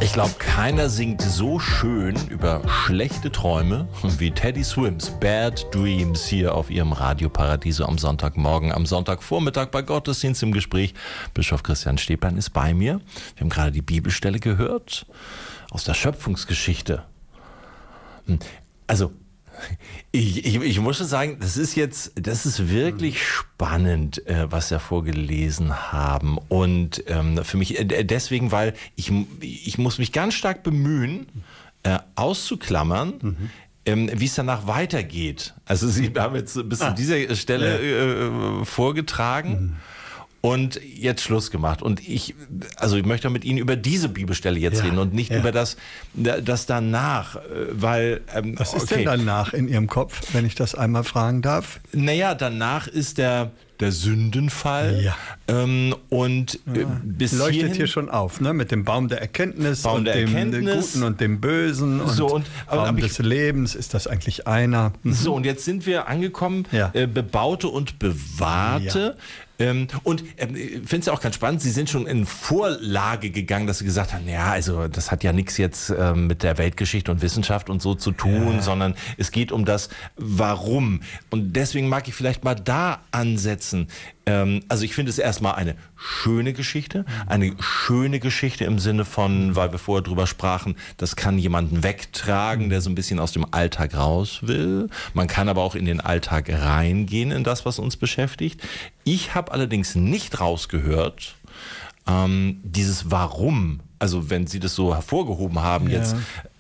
Ich glaube, keiner singt so schön über schlechte Träume wie Teddy Swims Bad Dreams hier auf ihrem Radio Paradiso am Sonntagmorgen, am Sonntagvormittag bei Gottesdienst im Gespräch. Bischof Christian Steplein ist bei mir. Wir haben gerade die Bibelstelle gehört aus der Schöpfungsgeschichte. Also, ich muss schon sagen, das ist wirklich spannend, was wir vorgelesen haben. Und für mich deswegen, weil ich muss mich ganz stark bemühen, auszuklammern, wie es danach weitergeht. Also Sie haben jetzt bis zu dieser Stelle vorgetragen. Und jetzt Schluss gemacht. Und ich möchte mit Ihnen über diese Bibelstelle jetzt reden und nicht über das danach, weil... Was ist denn danach in Ihrem Kopf, wenn ich das einmal fragen darf? Naja, danach ist der Sündenfall. Ja. Bis leuchtet hierhin, hier schon auf, ne? Mit dem Baum der Erkenntnis und dem Guten und dem Bösen und Baum des Lebens. Ist das eigentlich einer? So, und jetzt sind wir angekommen, bebaute und bewahrte. Ja. Und ich finde es ja auch ganz spannend, Sie sind schon in Vorlage gegangen, dass Sie gesagt haben, ja, also das hat ja nichts jetzt mit der Weltgeschichte und Wissenschaft und so zu tun, sondern es geht um das Warum. Und deswegen mag ich vielleicht mal da ansetzen. Also ich finde es erstmal eine schöne Geschichte im Sinne von, weil wir vorher drüber sprachen, das kann jemanden wegtragen, der so ein bisschen aus dem Alltag raus will. Man kann aber auch in den Alltag reingehen, in das, was uns beschäftigt. Ich habe allerdings nicht rausgehört, dieses Warum, also wenn Sie das so hervorgehoben haben jetzt,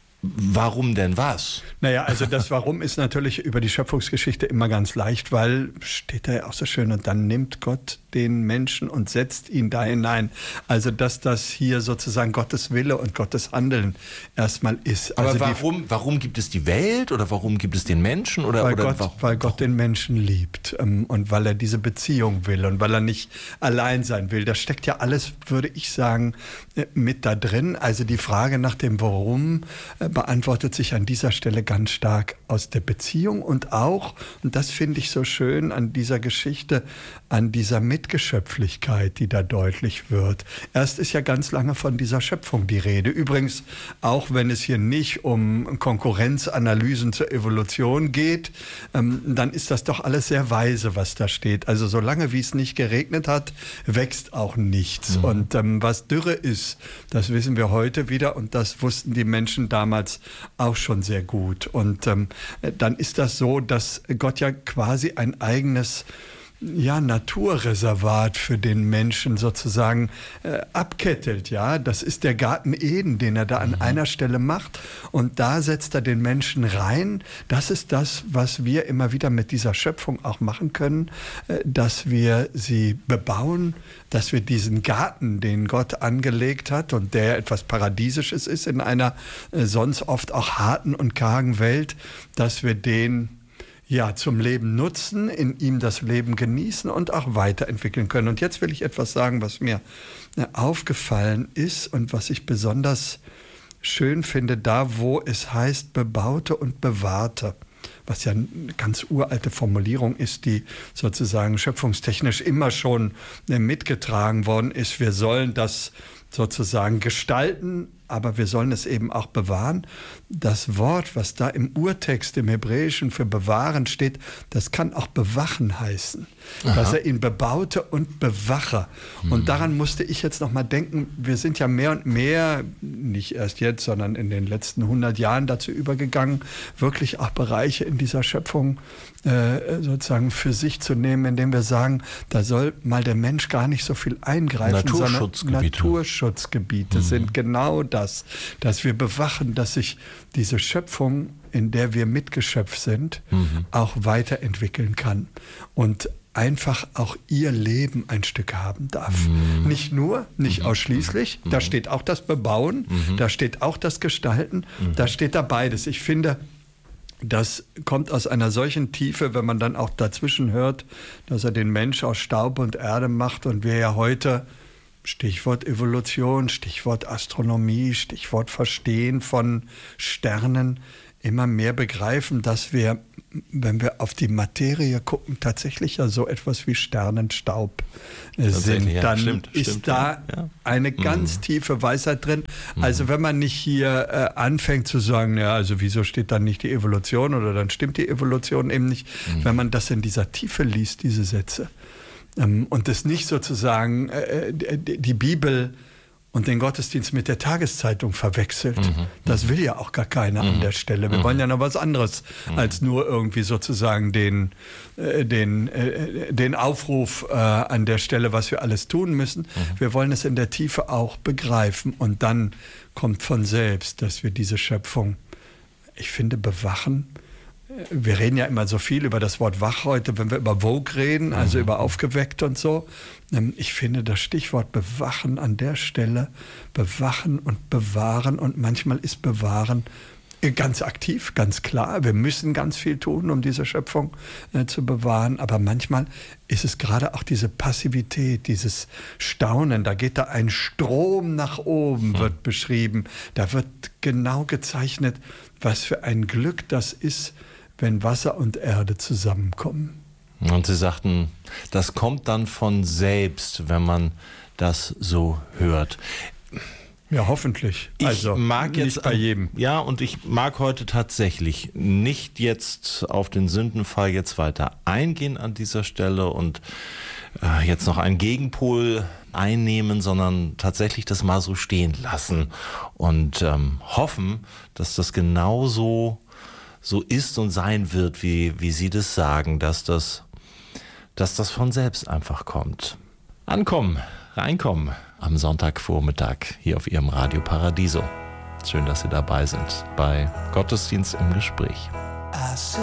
warum denn was? Naja, also das Warum ist natürlich über die Schöpfungsgeschichte immer ganz leicht, weil, steht da ja auch so schön, und dann nimmt Gott den Menschen und setzt ihn da hinein. Also dass das hier sozusagen Gottes Wille und Gottes Handeln erstmal ist. Aber also warum gibt es die Welt oder warum gibt es den Menschen? Weil Gott den Menschen liebt und weil er diese Beziehung will und weil er nicht allein sein will. Das steckt ja alles, würde ich sagen, mit da drin. Also die Frage nach dem Warum beantwortet sich an dieser Stelle ganz stark aus der Beziehung und auch, und das finde ich so schön an dieser Geschichte, an dieser Mitgeschöpflichkeit, die da deutlich wird. Erst ist ja ganz lange von dieser Schöpfung die Rede. Übrigens, auch wenn es hier nicht um Konkurrenzanalysen zur Evolution geht, dann ist das doch alles sehr weise, was da steht. Also solange wie es nicht geregnet hat, wächst auch nichts. Und was Dürre ist, das wissen wir heute wieder und das wussten die Menschen damals auch schon sehr gut. Und dann ist das so, dass Gott ja quasi ein eigenes Naturreservat für den Menschen sozusagen abkettelt. Ja, das ist der Garten Eden, den er da an einer Stelle macht. Und da setzt er den Menschen rein. Das ist das, was wir immer wieder mit dieser Schöpfung auch machen können, dass wir sie bebauen, dass wir diesen Garten, den Gott angelegt hat und der etwas Paradiesisches ist in einer sonst oft auch harten und kargen Welt, dass wir den zum Leben nutzen, in ihm das Leben genießen und auch weiterentwickeln können. Und jetzt will ich etwas sagen, was mir aufgefallen ist und was ich besonders schön finde, da wo es heißt bebaute und bewahrte, was ja eine ganz uralte Formulierung ist, die sozusagen schöpfungstechnisch immer schon mitgetragen worden ist. Wir sollen das sozusagen gestalten, aber wir sollen es eben auch bewahren. Das Wort, was da im Urtext, im Hebräischen für bewahren steht, das kann auch bewachen heißen. Aha. Dass er ihn bebaute und bewache. Und daran musste ich jetzt noch mal denken, wir sind ja mehr und mehr, nicht erst jetzt, sondern in den letzten 100 Jahren dazu übergegangen, wirklich auch Bereiche in dieser Schöpfung sozusagen für sich zu nehmen, indem wir sagen, da soll mal der Mensch gar nicht so viel eingreifen, sondern Naturschutzgebiete sind genau das, dass wir bewachen, dass sich diese Schöpfung, in der wir Mitgeschöpf sind, auch weiterentwickeln kann und einfach auch ihr Leben ein Stück haben darf. Nicht nur, nicht ausschließlich, da steht auch das Bebauen, da steht auch das Gestalten, da steht da beides. Ich finde, das kommt aus einer solchen Tiefe, wenn man dann auch dazwischen hört, dass er den Mensch aus Staub und Erde macht und wir ja heute, Stichwort Evolution, Stichwort Astronomie, Stichwort Verstehen von Sternen, immer mehr begreifen, dass wir wenn wir auf die Materie gucken, tatsächlich ja so etwas wie Sternenstaub sind. Dann ist da eine ganz tiefe Weisheit drin. Also wenn man nicht hier anfängt zu sagen, ja, also wieso steht dann nicht die Evolution oder dann stimmt die Evolution eben nicht, wenn man das in dieser Tiefe liest, diese Sätze, und das nicht sozusagen die Bibel und den Gottesdienst mit der Tageszeitung verwechselt. Das will ja auch gar keiner an der Stelle. Wir wollen ja noch was anderes als nur irgendwie sozusagen den Aufruf an der Stelle, was wir alles tun müssen. Wir wollen es in der Tiefe auch begreifen. Und dann kommt von selbst, dass wir diese Schöpfung, ich finde, bewachen. Wir reden ja immer so viel über das Wort wach heute, wenn wir über Vogue reden, also über aufgeweckt und so. Ich finde das Stichwort bewachen an der Stelle, bewachen und bewahren, und manchmal ist bewahren ganz aktiv, ganz klar. Wir müssen ganz viel tun, um diese Schöpfung zu bewahren, aber manchmal ist es gerade auch diese Passivität, dieses Staunen. Da geht da ein Strom nach oben, wird beschrieben. Da wird genau gezeichnet, was für ein Glück das ist, wenn Wasser und Erde zusammenkommen. Und Sie sagten, das kommt dann von selbst, wenn man das so hört. Ja, hoffentlich. Ich mag jetzt nicht bei jedem. Ja, und ich mag heute tatsächlich nicht jetzt auf den Sündenfall jetzt weiter eingehen an dieser Stelle und jetzt noch einen Gegenpol einnehmen, sondern tatsächlich das mal so stehen lassen und hoffen, dass das genauso so ist und sein wird, wie Sie das sagen, dass das von selbst einfach kommt. Ankommen, reinkommen am Sonntagvormittag hier auf Ihrem Radio Paradiso. Schön, dass Sie dabei sind bei Gottesdienst im Gespräch.